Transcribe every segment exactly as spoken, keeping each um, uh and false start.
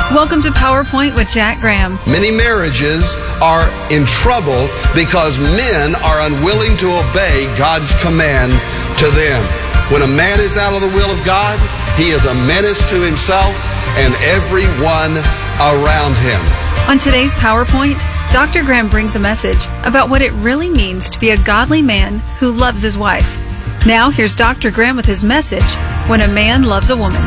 Welcome to PowerPoint with Jack Graham. Many marriages are in trouble because men are unwilling to obey God's command to them. When a man is out of the will of God, he is a menace to himself and everyone around him. On today's PowerPoint, Doctor Graham brings a message about what it really means to be a godly man who loves his wife. Now, here's Doctor Graham with his message, When a Man Loves a Woman.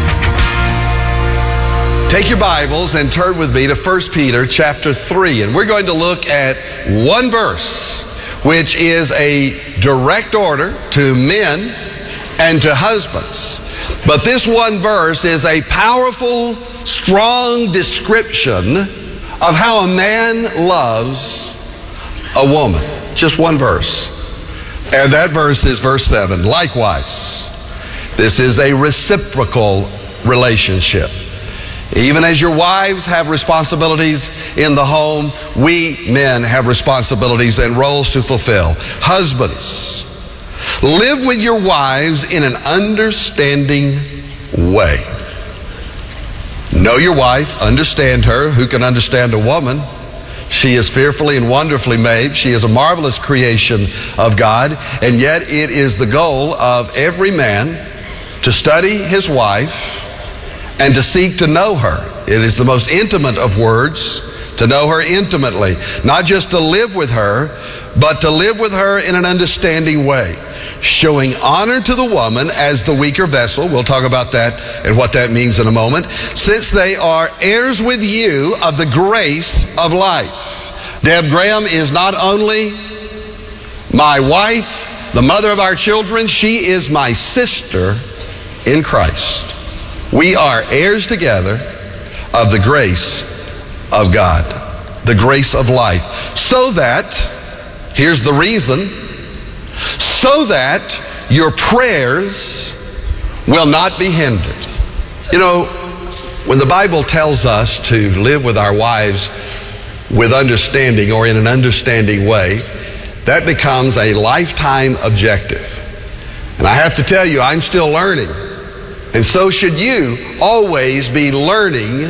Take your Bibles and turn with me to First Peter chapter three, and we're going to look at one verse, which is a direct order to men and to husbands. But this one verse is a powerful, strong description of how a man loves a woman. Just one verse. And that verse is verse seven. Likewise, this is a reciprocal relationship. Even as your wives have responsibilities in the home, we men have responsibilities and roles to fulfill. Husbands, live with your wives in an understanding way. Know your wife, understand her. Who can understand a woman? She is fearfully and wonderfully made. She is a marvelous creation of God. And yet it is the goal of every man to study his wife and to seek to know her. It is the most intimate of words, to know her intimately. Not just to live with her, but to live with her in an understanding way. Showing honor to the woman as the weaker vessel. We'll talk about that and what that means in a moment. Since they are heirs with you of the grace of life. Deb Graham is not only my wife, the mother of our children, she is my sister in Christ. We are heirs together of the grace of God, the grace of life. So that, here's the reason, so that your prayers will not be hindered. You know, when the Bible tells us to live with our wives with understanding or in an understanding way, that becomes a lifetime objective. And I have to tell you, I'm still learning. And so should you always be learning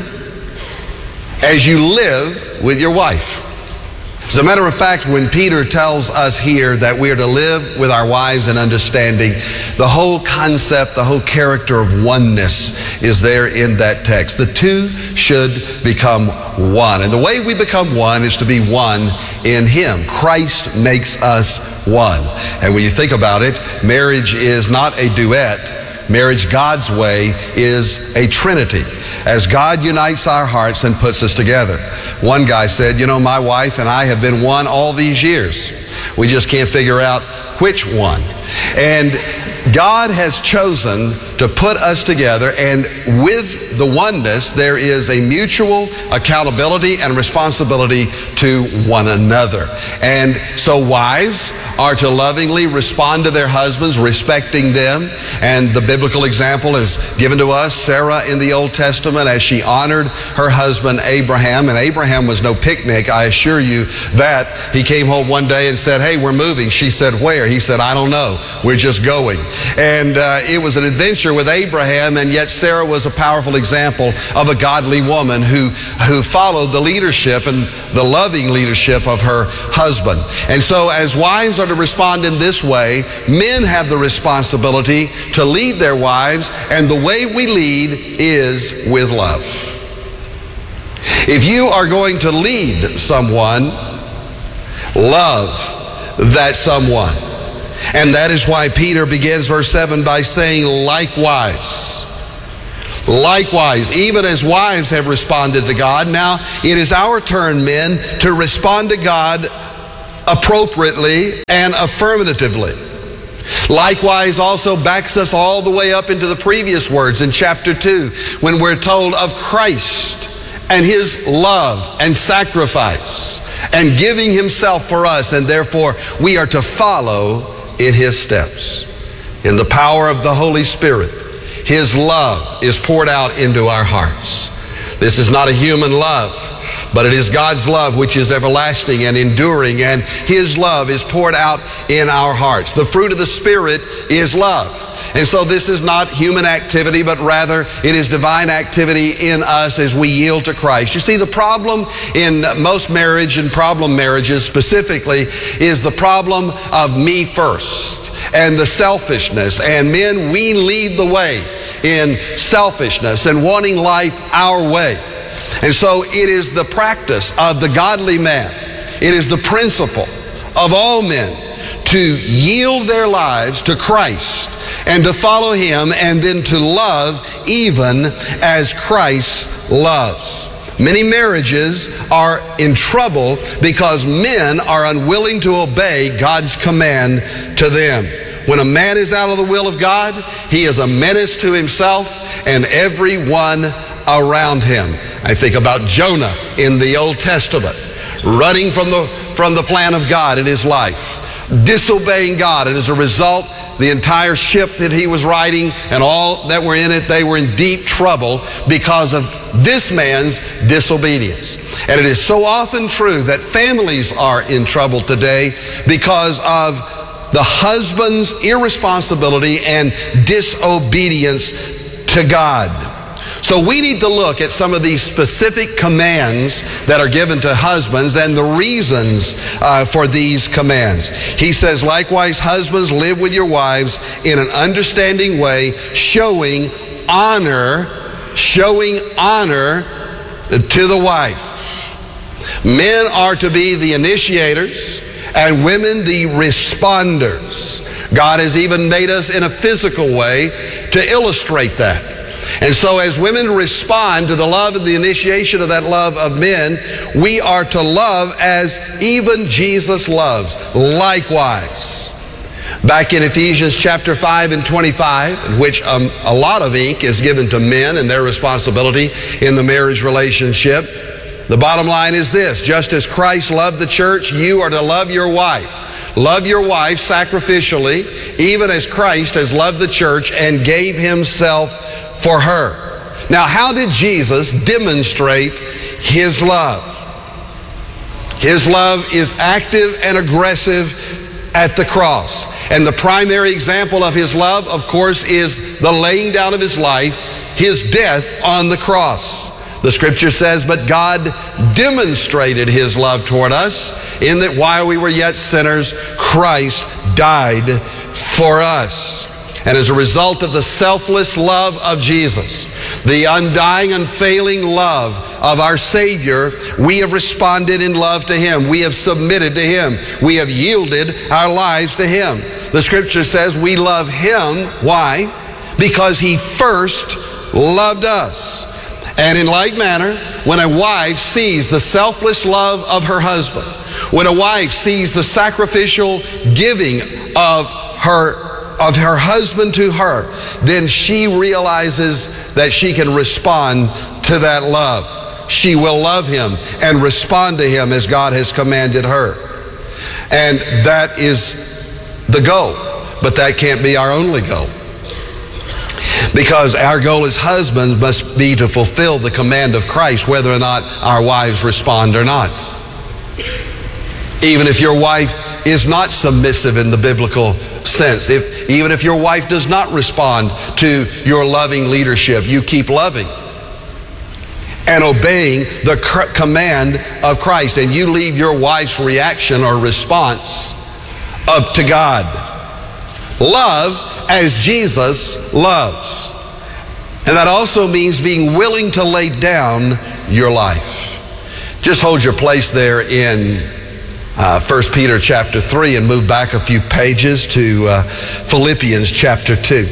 as you live with your wife. As a matter of fact, when Peter tells us here that we are to live with our wives in understanding, the whole concept, the whole character of oneness is there in that text. The two should become one. And the way we become one is to be one in Him. Christ makes us one. And when you think about it, marriage is not a duet. Marriage, God's way, is a trinity. As God unites our hearts and puts us together. One guy said, you know, my wife and I have been one all these years. We just can't figure out which one. And God has chosen to put us together, and with the oneness, there is a mutual accountability and responsibility to one another. And so wives are to lovingly respond to their husbands, respecting them. And the biblical example is given to us, Sarah in the Old Testament, as she honored her husband Abraham. And Abraham was no picnic, I assure you that. He came home one day and said, hey, we're moving. She said, where? He said, I don't know. We're just going. And uh, it was an adventure with Abraham, and yet Sarah was a powerful example of a godly woman who, who followed the leadership and the loving leadership of her husband. And so as wives are to respond in this way, men have the responsibility to lead their wives, and the way we lead is with love. If you are going to lead someone, love that someone. And that is why Peter begins verse seven by saying, likewise. Likewise, even as wives have responded to God, now it is our turn, men, to respond to God appropriately and affirmatively. Likewise also backs us all the way up into the previous words in chapter two, when we're told of Christ and His love and sacrifice and giving Himself for us, and therefore we are to follow in His steps. In the power of the Holy Spirit, His love is poured out into our hearts. This is not a human love, but it is God's love which is everlasting and enduring, and His love is poured out in our hearts. The fruit of the Spirit is love. And so this is not human activity, but rather it is divine activity in us as we yield to Christ. You see, the problem in most marriage and problem marriages specifically is the problem of me first and the selfishness. And men, we lead the way in selfishness and wanting life our way. And so it is the practice of the godly man, it is the principle of all men to yield their lives to Christ and to follow Him, and then to love even as Christ loves. Many marriages are in trouble because men are unwilling to obey God's command to them. When a man is out of the will of God, he is a menace to himself and everyone around him. I think about Jonah in the Old Testament, running from the, from the plan of God in his life, disobeying God, and as a result, the entire ship that he was riding and all that were in it, they were in deep trouble because of this man's disobedience. And it is so often true that families are in trouble today because of the husband's irresponsibility and disobedience to God. So we need to look at some of these specific commands that are given to husbands and the reasons uh, for these commands. He says, likewise, husbands, live with your wives in an understanding way, showing honor, showing honor to the wife. Men are to be the initiators and women the responders. God has even made us in a physical way to illustrate that. And so as women respond to the love and the initiation of that love of men, we are to love as even Jesus loves. Likewise. Back in Ephesians chapter five and twenty-five, in which um, a lot of ink is given to men and their responsibility in the marriage relationship, the bottom line is this: just as Christ loved the church, you are to love your wife. Love your wife sacrificially, even as Christ has loved the church and gave Himself for her. Now, how did Jesus demonstrate His love? His love is active and aggressive at the cross. And the primary example of His love, of course, is the laying down of His life, His death on the cross. The scripture says, but God demonstrated His love toward us in that while we were yet sinners, Christ died for us. And as a result of the selfless love of Jesus, the undying, unfailing love of our Savior, we have responded in love to Him. We have submitted to Him. We have yielded our lives to Him. The scripture says we love Him. Why? Because He first loved us. And in like manner, when a wife sees the selfless love of her husband, when a wife sees the sacrificial giving of her of her husband to her, then she realizes that she can respond to that love. She will love Him and respond to Him as God has commanded her. And that is the goal. But that can't be our only goal. Because our goal as husbands must be to fulfill the command of Christ, whether or not our wives respond or not. Even if your wife is not submissive in the biblical sense, if even if your wife does not respond to your loving leadership, you keep loving and obeying the command of Christ, and you leave your wife's reaction or response up to God. Love as Jesus loves. And that also means being willing to lay down your life. Just hold your place there in uh, First Peter chapter three and move back a few pages to uh, Philippians chapter two.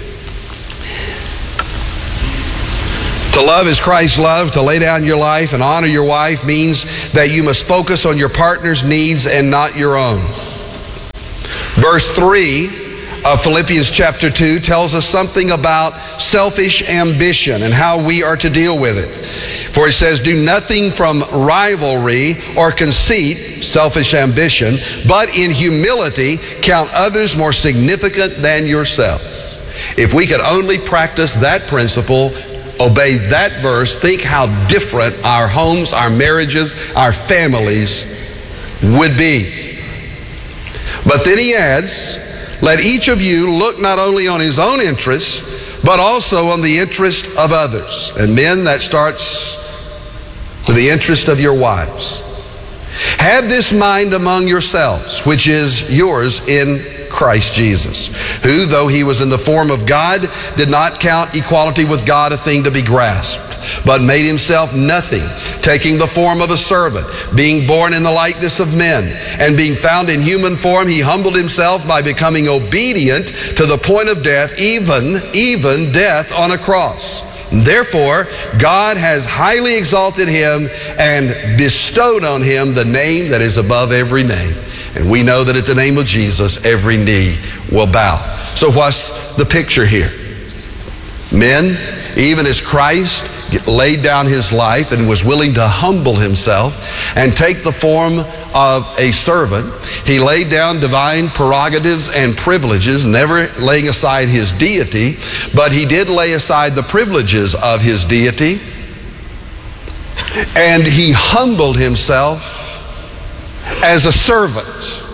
To love as Christ loved, to lay down your life and honor your wife means that you must focus on your partner's needs and not your own. Verse three of Philippians chapter two tells us something about selfish ambition and how we are to deal with it. For it says, do nothing from rivalry or conceit, selfish ambition, but in humility count others more significant than yourselves. If we could only practice that principle, obey that verse, think how different our homes, our marriages, our families would be. But then he adds, let each of you look not only on his own interests, but also on the interest of others. And men, that starts with the interest of your wives. Have this mind among yourselves, which is yours in Christ Jesus, who, though he was in the form of God, did not count equality with God a thing to be grasped, but made himself nothing, taking the form of a servant, being born in the likeness of men, and being found in human form, he humbled himself by becoming obedient to the point of death, even, even death on a cross. Therefore, God has highly exalted him and bestowed on him the name that is above every name. And we know that at the name of Jesus, every knee will bow. So what's the picture here? Men, even as Christ laid down his life and was willing to humble himself and take the form of a servant, he laid down divine prerogatives and privileges, never laying aside his deity, but he did lay aside the privileges of his deity, and he humbled himself as a servant.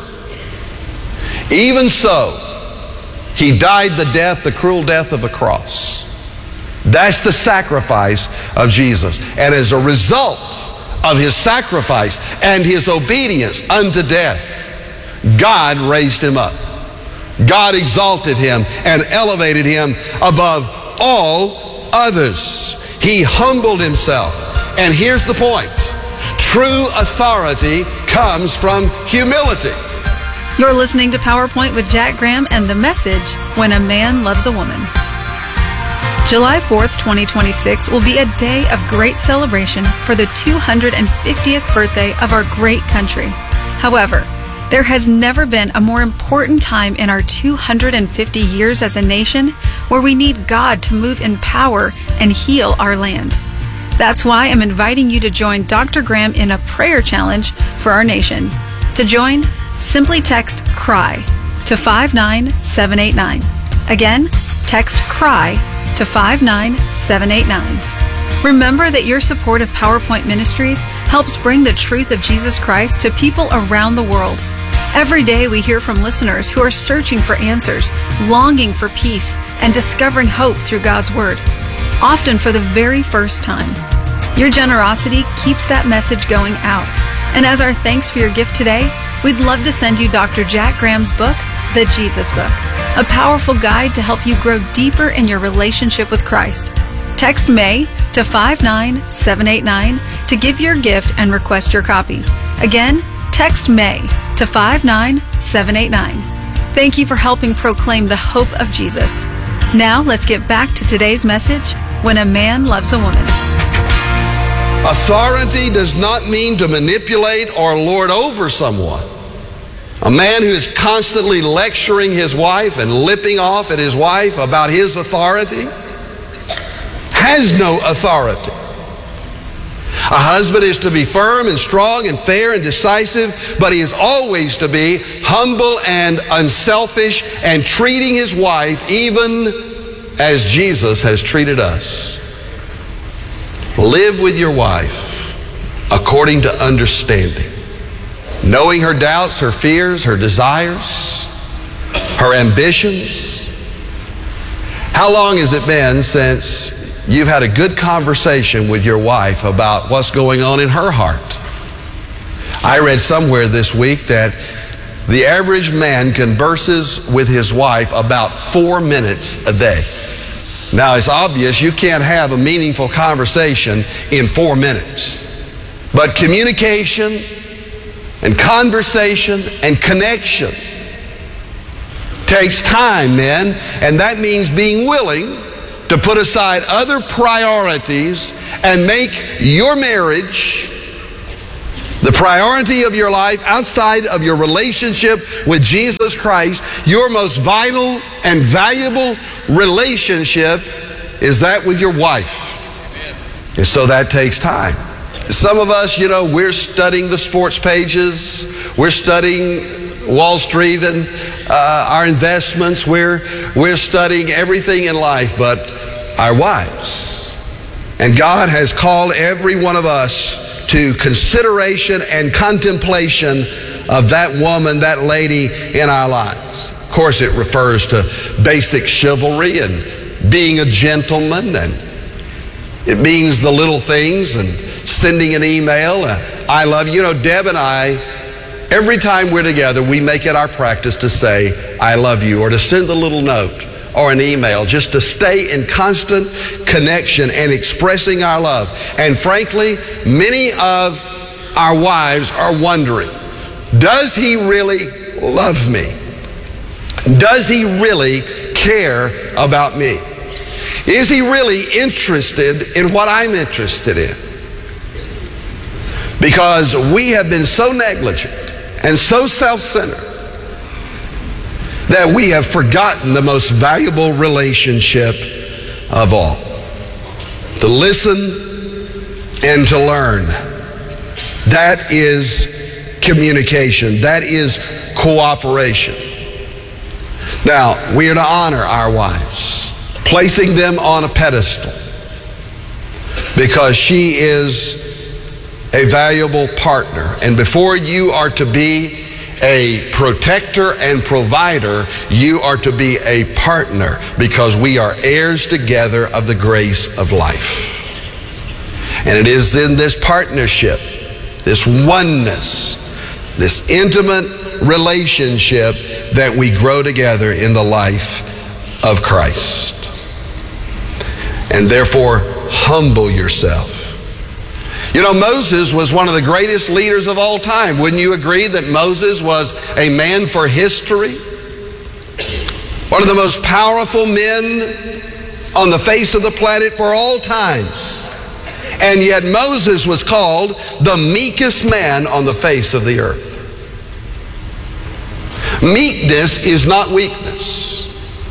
Even so, he died the death, the cruel death of a cross. That's the sacrifice of Jesus. And as a result of his sacrifice and his obedience unto death, God raised him up. God exalted him and elevated him above all others. He humbled himself. And here's the point. True authority comes from humility. You're listening to PowerPoint with Jack Graham and the message, When a Man Loves a Woman. July fourth, twenty twenty-six will be a day of great celebration for the two hundred fiftieth birthday of our great country. However, there has never been a more important time in our two hundred fifty years as a nation where we need God to move in power and heal our land. That's why I'm inviting you to join Doctor Graham in a prayer challenge for our nation. To join, simply text CRY to five nine seven eight nine. Again, text CRY to five nine seven eight nine. Remember that your support of PowerPoint Ministries helps bring the truth of Jesus Christ to people around the world. Every day we hear from listeners who are searching for answers, longing for peace, and discovering hope through God's Word, often for the very first time. Your generosity keeps that message going out. And as our thanks for your gift today, we'd love to send you Doctor Jack Graham's book, The Jesus Book, a powerful guide to help you grow deeper in your relationship with Christ. Text May to five nine seven eight nine to give your gift and request your copy. Again, text May to five nine seven eight nine. Thank you for helping proclaim the hope of Jesus. Now let's get back to today's message, When a Man Loves a Woman. Authority does not mean to manipulate or lord over someone. A man who is constantly lecturing his wife and lipping off at his wife about his authority has no authority. A husband is to be firm and strong and fair and decisive, but he is always to be humble and unselfish and treating his wife even as Jesus has treated us. Live with your wife according to understanding, knowing her doubts, her fears, her desires, her ambitions. How long has it been since you've had a good conversation with your wife about what's going on in her heart? I read somewhere this week that the average man converses with his wife about four minutes a day. Now, it's obvious you can't have a meaningful conversation in four minutes. But communication and conversation and connection takes time, men, and that means being willing to put aside other priorities and make your marriage the priority of your life outside of your relationship with Jesus Christ. Your most vital and valuable relationship is that with your wife. Amen. And so that takes time. Some of us, you know, we're studying the sports pages, we're studying Wall Street and uh, our investments, we're, we're studying everything in life but our wives. And God has called every one of us to consideration and contemplation of that woman, that lady in our lives. Of course, it refers to basic chivalry and being a gentleman, and it means the little things and sending an email, uh, I love you. You know, Deb and I, every time we're together, we make it our practice to say, I love you, or to send a little note or an email, just to stay in constant connection and expressing our love. And frankly, many of our wives are wondering, does he really love me? Does he really care about me? Is he really interested in what I'm interested in? Because we have been so negligent and so self-centered that we have forgotten the most valuable relationship of all. To listen and to learn. That is communication. That is cooperation. Now, we are to honor our wives, placing them on a pedestal, because she is a valuable partner. And before you are to be a protector and provider, you are to be a partner, because we are heirs together of the grace of life. And it is in this partnership, this oneness, this intimate relationship that we grow together in the life of Christ. And therefore, humble yourself. You know, Moses was one of the greatest leaders of all time. Wouldn't you agree that Moses was a man for history? One of the most powerful men on the face of the planet for all times. And yet Moses was called the meekest man on the face of the earth. Meekness is not weakness.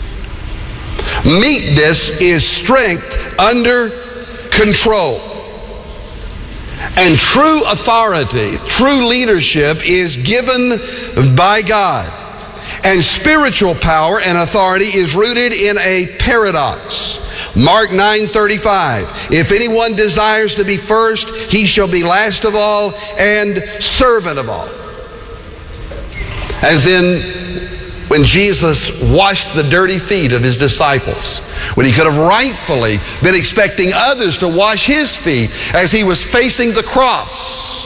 Meekness is strength under control. And true authority, true leadership is given by God. And spiritual power and authority is rooted in a paradox. Mark nine thirty-five, if anyone desires to be first, he shall be last of all and servant of all. As in, when Jesus washed the dirty feet of his disciples, when he could have rightfully been expecting others to wash his feet as he was facing the cross,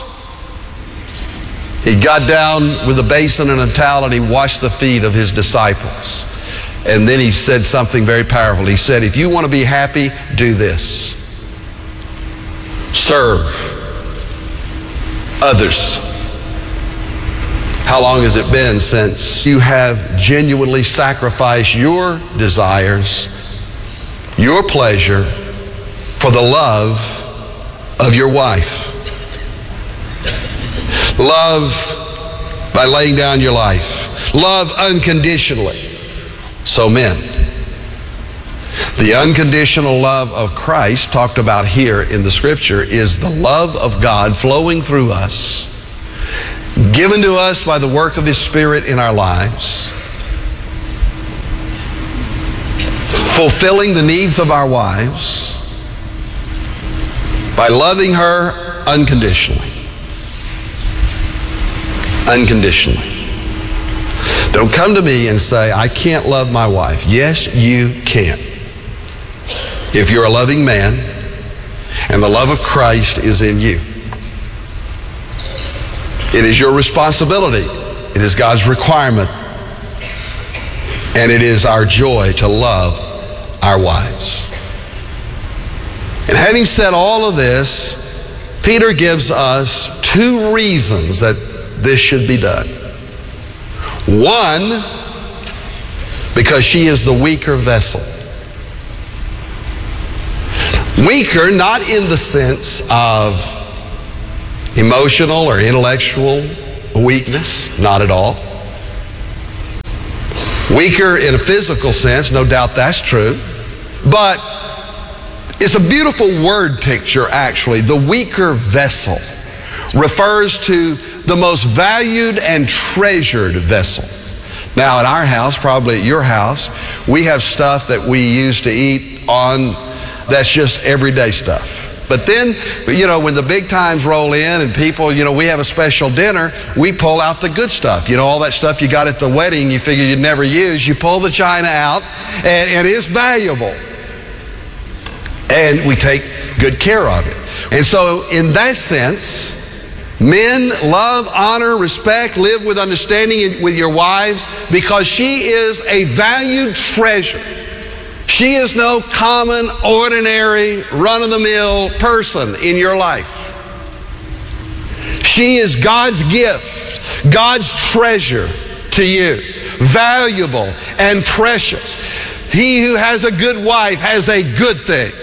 he got down with a basin and a towel and he washed the feet of his disciples. And then he said something very powerful. He said, if you want to be happy, do this. Serve others. How long has it been since you have genuinely sacrificed your desires, your pleasure, for the love of your wife? Love by laying down your life. Love unconditionally. So men, the unconditional love of Christ talked about here in the scripture is the love of God flowing through us, given to us by the work of His Spirit in our lives, fulfilling the needs of our wives by loving her unconditionally. Unconditionally. Don't come to me and say, I can't love my wife. Yes, you can. If you're a loving man and the love of Christ is in you. It is your responsibility. It is God's requirement. And it is our joy to love our wives. And having said all of this, Peter gives us two reasons that this should be done. One, because she is the weaker vessel. Weaker, not in the sense of emotional or intellectual weakness, not at all. Weaker in a physical sense, no doubt that's true. But it's a beautiful word picture, actually. The weaker vessel refers to the most valued and treasured vessel. Now at our house, probably at your house, we have stuff that we use to eat on that's just everyday stuff. But then, you know, when the big times roll in and people, you know, we have a special dinner, we pull out the good stuff. You know, all that stuff you got at the wedding you figure you'd never use, you pull the china out, and, and it's valuable. And we take good care of it. And so in that sense, men, love, honor, respect, live with understanding with your wives, because she is a valued treasure. She is no common, ordinary, run-of-the-mill person in your life. She is God's gift, God's treasure to you, valuable and precious. He who has a good wife has a good thing.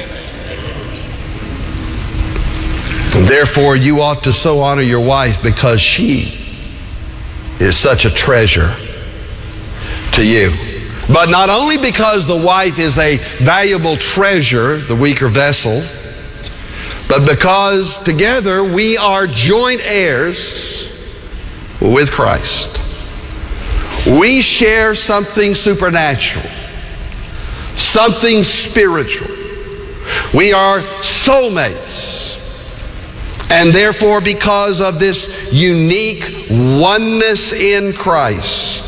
And therefore, you ought to so honor your wife because she is such a treasure to you. But not only because the wife is a valuable treasure, the weaker vessel, but because together we are joint heirs with Christ. We share something supernatural, something spiritual. We are soulmates. And therefore, because of this unique oneness in Christ,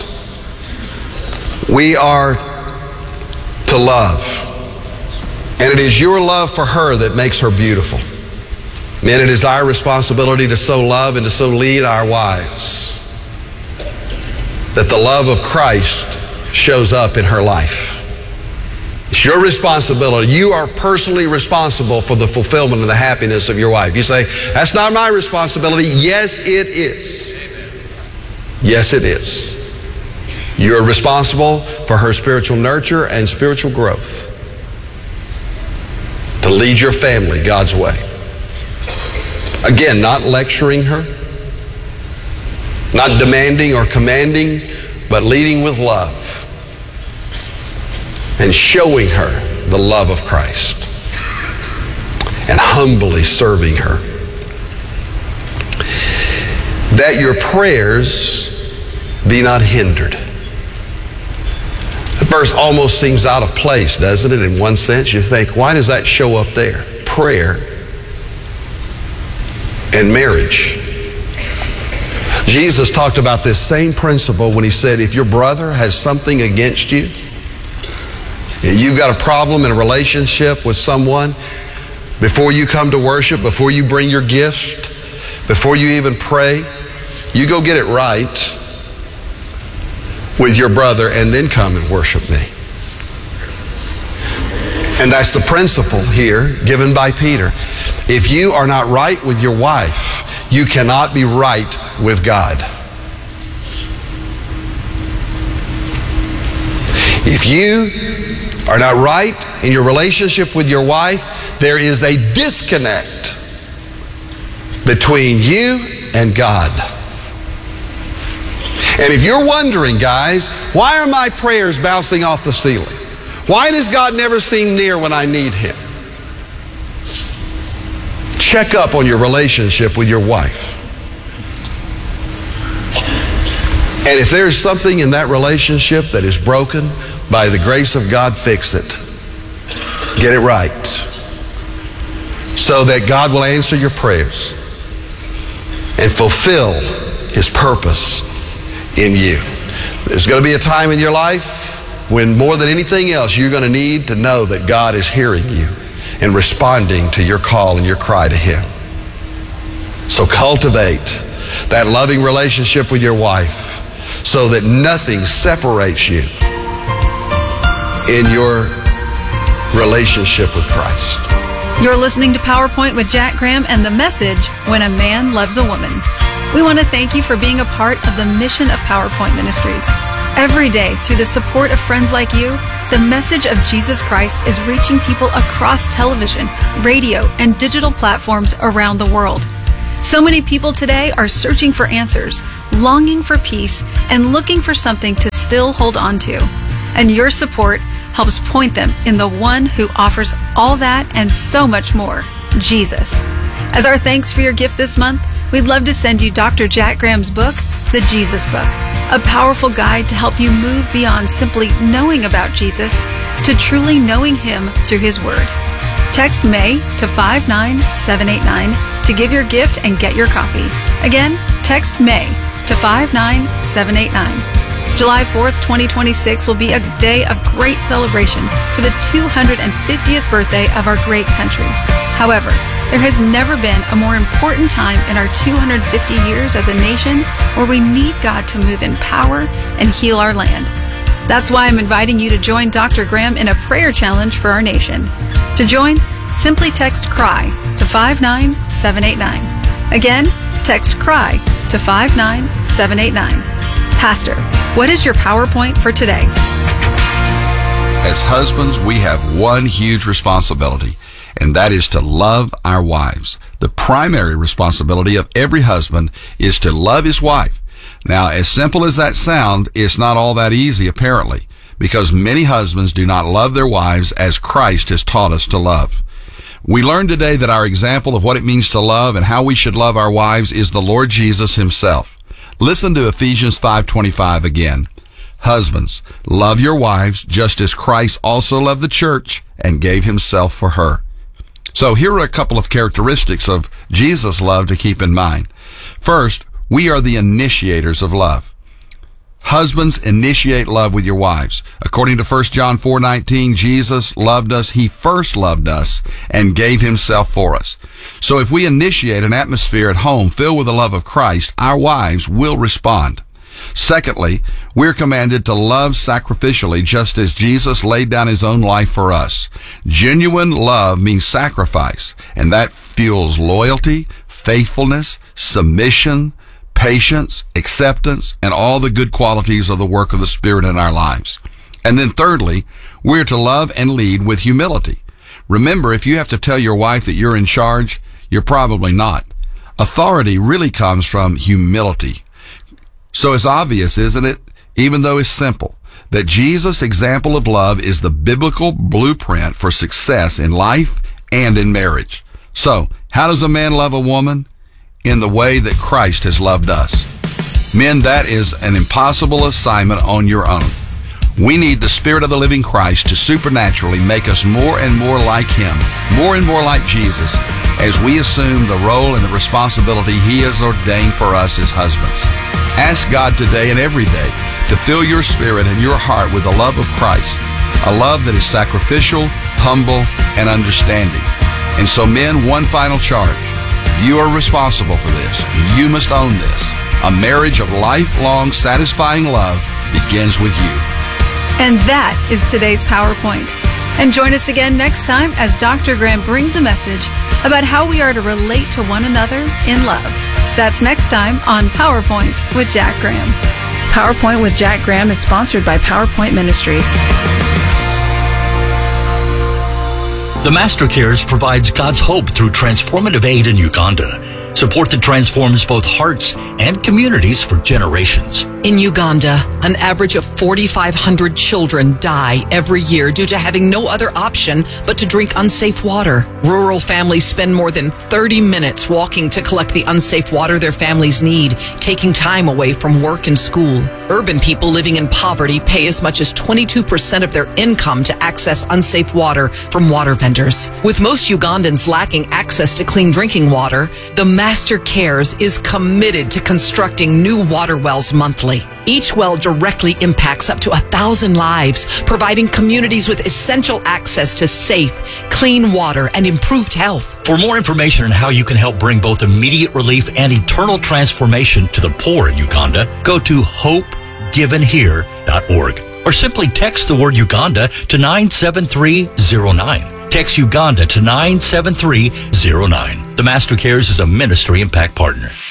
we are to love. And it is your love for her that makes her beautiful. Men, it is our responsibility to so love and to so lead our wives that the love of Christ shows up in her life. It's your responsibility. You are personally responsible for the fulfillment and the happiness of your wife. You say, that's not my responsibility. Yes, it is. Yes, it is. You are responsible for her spiritual nurture and spiritual growth. To lead your family God's way. Again, not lecturing her, not demanding or commanding, but leading with love. And showing her the love of Christ. And humbly serving her. That your prayers be not hindered. The verse almost seems out of place, doesn't it? In one sense, you think, why does that show up there? Prayer and marriage. Jesus talked about this same principle when he said, if your brother has something against you, you've got a problem in a relationship with someone, before you come to worship, before you bring your gift, before you even pray, you go get it right with your brother and then come and worship me. And that's the principle here given by Peter. If you are not right with your wife, you cannot be right with God. If you are not right in your relationship with your wife, there is a disconnect between you and God. And if you're wondering, guys, why are my prayers bouncing off the ceiling? Why does God never seem near when I need Him? Check up on your relationship with your wife. And if there's something in that relationship that is broken, by the grace of God, fix it. Get it right. So that God will answer your prayers and fulfill His purpose in you. There's going to be a time in your life when more than anything else, you're going to need to know that God is hearing you and responding to your call and your cry to Him. So cultivate that loving relationship with your wife so that nothing separates you in your relationship with Christ. You're listening to PowerPoint with Jack Graham and the message, When a Man Loves a Woman. We want to thank you for being a part of the mission of PowerPoint Ministries. Every day, through the support of friends like you, the message of Jesus Christ is reaching people across television, radio, and digital platforms around the world. So many people today are searching for answers, longing for peace, and looking for something to still hold on to. And your support helps point them in the one who offers all that and so much more, Jesus. As our thanks for your gift this month, we'd love to send you Doctor Jack Graham's book, The Jesus Book, a powerful guide to help you move beyond simply knowing about Jesus to truly knowing Him through His Word. Text May to five nine seven eight nine to give your gift and get your copy. Again, text May to five nine seven eight nine. July fourth, twenty twenty-six will be a day of great celebration for the two hundred fiftieth birthday of our great country. However, there has never been a more important time in our two hundred fifty years as a nation where we need God to move in power and heal our land. That's why I'm inviting you to join Doctor Graham in a prayer challenge for our nation. To join, simply text CRY to five nine seven eight nine. Again, text CRY to five nine seven eight nine. Pastor, what is your PowerPoint for today? As husbands, we have one huge responsibility, and that is to love our wives. The primary responsibility of every husband is to love his wife. Now, as simple as that sounds, it's not all that easy, apparently, because many husbands do not love their wives as Christ has taught us to love. We learned today that our example of what it means to love and how we should love our wives is the Lord Jesus himself. Listen to Ephesians five twenty-five again. Husbands, love your wives just as Christ also loved the church and gave himself for her. So here are a couple of characteristics of Jesus' love to keep in mind. First, we are the initiators of love. Husbands, initiate love with your wives. According to First John four nineteen, Jesus loved us. He first loved us and gave himself for us. So if we initiate an atmosphere at home filled with the love of Christ, our wives will respond. Secondly, we're commanded to love sacrificially just as Jesus laid down his own life for us. Genuine love means sacrifice, and that fuels loyalty, faithfulness, submission, patience, acceptance, and all the good qualities of the work of the Spirit in our lives. And then thirdly, we're to love and lead with humility. Remember, if you have to tell your wife that you're in charge, you're probably not. Authority really comes from humility. So it's obvious, isn't it, even though it's simple, that Jesus' example of love is the biblical blueprint for success in life and in marriage. So, how does a man love a woman? In the way that Christ has loved us. Men, that is an impossible assignment on your own. We need the Spirit of the living Christ to supernaturally make us more and more like him, more and more like Jesus, as we assume the role and the responsibility he has ordained for us as husbands. Ask God today and every day to fill your spirit and your heart with the love of Christ, a love that is sacrificial, humble, and understanding. And so men, one final charge. You are responsible for this. You must own this. A marriage of lifelong, satisfying love begins with you. And that is today's PowerPoint. And join us again next time as Doctor Graham brings a message about how we are to relate to one another in love. That's next time on PowerPoint with Jack Graham. PowerPoint with Jack Graham is sponsored by PowerPoint Ministries. The Master Cares provides God's hope through transformative aid in Uganda. Support that transforms both hearts and communities for generations. In Uganda, an average of forty-five hundred children die every year due to having no other option but to drink unsafe water. Rural families spend more than thirty minutes walking to collect the unsafe water their families need, taking time away from work and school. Urban people living in poverty pay as much as twenty-two percent of their income to access unsafe water from water vendors. With most Ugandans lacking access to clean drinking water, the Master Cares is committed to constructing new water wells monthly. Each well directly impacts up to a thousand lives, providing communities with essential access to safe, clean water and improved health. For more information on how you can help bring both immediate relief and eternal transformation to the poor in Uganda, go to hope given here dot org or simply text the word Uganda to nine seven three zero nine. Text Uganda to nine seven three zero nine. The Master Cares is a ministry impact partner.